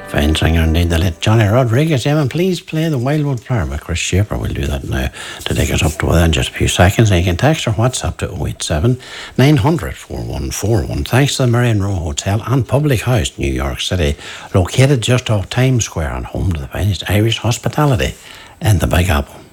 Fine singer indeed, the late Johnny Rodriguez. Eamon, please play the Wildwood Flower by Chris Shaper. We'll do that now to take us up to within just a few seconds. And you can text or WhatsApp to 087 900 4141. Thanks to the Marion Row Hotel and Public House, New York City, located just off Times Square and home to the finest Irish hospitality in the Big Apple.